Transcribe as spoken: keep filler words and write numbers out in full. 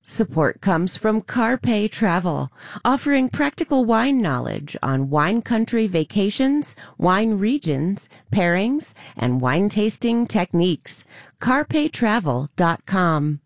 Support comes from Carpe Travel, offering practical wine knowledge on wine country vacations, wine regions, pairings, and wine tasting techniques. carpe travel dot com.